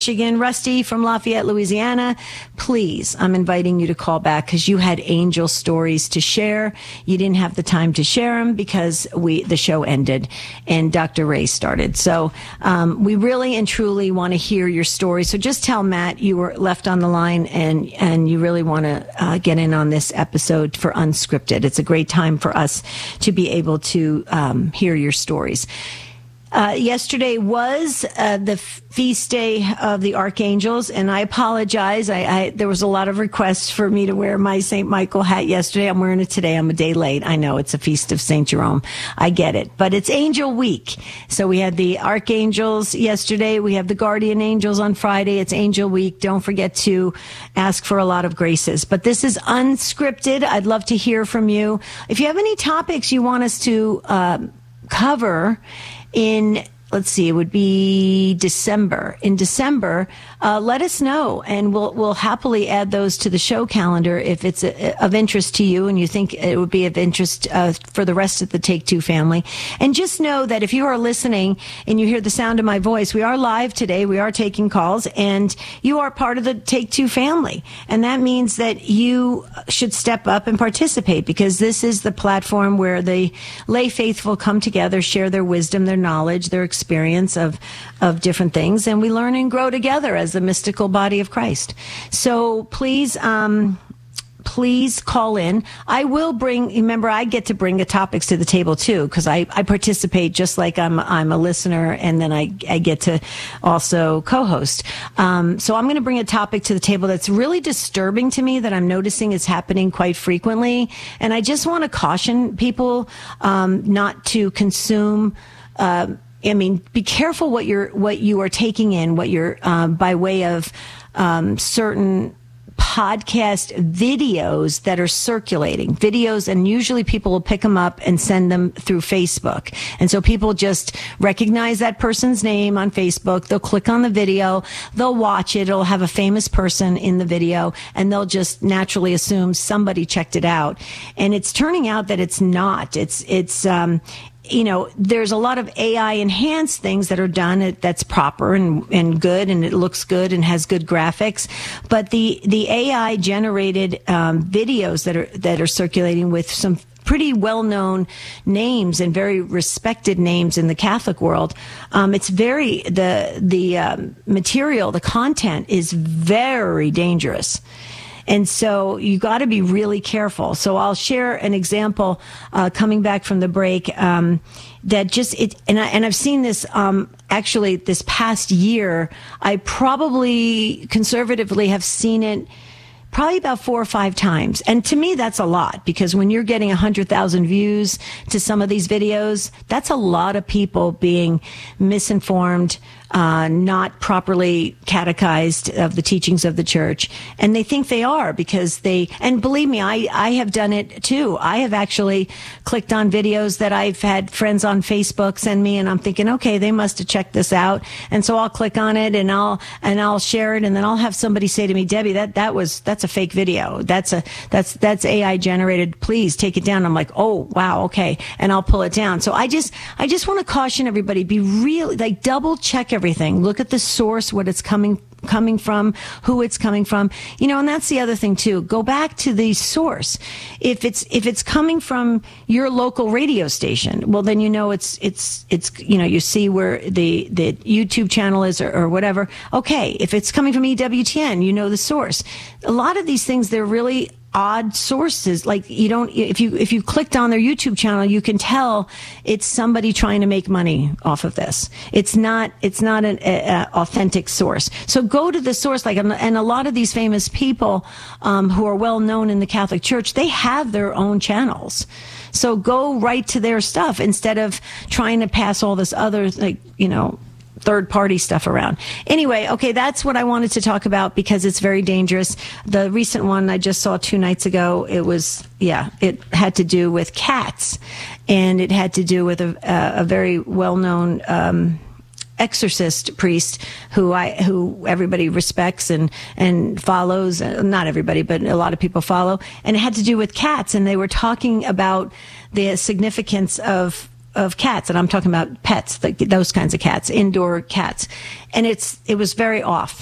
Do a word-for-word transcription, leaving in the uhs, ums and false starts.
Michigan. Rusty from Lafayette, Louisiana, please, I'm inviting you to call back because you had angel stories to share. You didn't have the time to share them because we the show ended and Doctor Ray started. So um, we really and truly want to hear your story. So just tell Matt you were left on the line and, and you really want to uh, get in on this episode for Unscripted. It's a great time for us to be able to um, hear your stories. Uh, yesterday was uh, the feast day of the archangels, and I apologize. I, I there was a lot of requests for me to wear my Saint Michael hat yesterday. I'm wearing it today. I'm a day late. I know it's a feast of Saint Jerome. I get it, but it's Angel Week. So we had the archangels yesterday. We have the guardian angels on Friday. It's Angel Week. Don't forget to ask for a lot of graces. But this is Unscripted. I'd love to hear from you. If you have any topics you want us to uh, cover in, let's see, it would be December. In December, uh, let us know, and we'll we'll happily add those to the show calendar if it's a, of interest to you and you think it would be of interest uh, for the rest of the Take Two family. And just know that if you are listening and you hear the sound of my voice, we are live today. We are taking calls, and you are part of the Take Two family. And that means that you should step up and participate, because this is the platform where the lay faithful come together, share their wisdom, their knowledge, their experience of of different things, and we learn and grow together as the mystical body of Christ. So please, um, please call in. I will bring, remember, I get to bring the topics to the table too, because I, I participate just like I'm I'm a listener, and then I, I get to also co-host. Um, so I'm going to bring a topic to the table that's really disturbing to me, that I'm noticing is happening quite frequently. And I just want to caution people um, not to consume uh, I mean, be careful what you're, what you are taking in, what you're, um, by way of, um, certain podcast videos that are circulating videos. And usually people will pick them up and send them through Facebook. And so people just recognize that person's name on Facebook. They'll click on the video, they'll watch it. It'll have a famous person in the video, and they'll just naturally assume somebody checked it out. And it's turning out that it's not. It's, it's, um, you know, there's a lot of A I enhanced things that are done that's proper and, and good, and it looks good and has good graphics. But the, the A I generated um, videos that are, that are circulating with some pretty well-known names and very respected names in the Catholic world, um, it's very, the, the um, material, the content is very dangerous. And so you got to be really careful. So I'll share an example uh, coming back from the break um, that just it, and I, and I've seen this um, actually this past year. I probably conservatively have seen it probably about four or five times. And to me, that's a lot, because when you're getting one hundred thousand views to some of these videos, that's a lot of people being misinformed, uh, not properly catechized of the teachings of the church. And they think they are, because they, and believe me, I, I have done it too. I have actually clicked on videos that I've had friends on Facebook send me, and I'm thinking, okay, they must have checked this out. And so I'll click on it and I'll, and I'll share it. And then I'll have somebody say to me, Debbie, that, that was, that's a fake video. That's a, that's, that's A I generated. Please take it down. I'm like, oh, wow. Okay. And I'll pull it down. So I just, I just want to caution everybody, be really, like, double check everything. Look at the source, what it's coming coming from, who it's coming from, you know. And that's the other thing too. Go back to the source. If it's if it's coming from your local radio station, well, then you know it's it's it's you know, you see where the the YouTube channel is, or, or whatever. Okay, if it's coming from E W T N, you know the source. A lot of these things, they're really odd sources. Like, you don't, if you if you clicked on their YouTube channel, you can tell it's somebody trying to make money off of this. It's not it's not an a, a authentic source. So go to the source. Like, and a lot of these famous people um, who are well known in the Catholic Church, they have their own channels. So go right to their stuff instead of trying to pass all this other, like, you know, third-party stuff around. Anyway, okay, that's what I wanted to talk about, because it's very dangerous. The recent one I just saw two nights ago, it was, yeah, it had to do with cats, and it had to do with a, a, a very well-known um, exorcist priest who I who everybody respects and and follows. Not everybody, but a lot of people follow. And it had to do with cats, and they were talking about the significance of of cats, and I'm talking about pets, like those kinds of cats, indoor cats, and it's it was very off.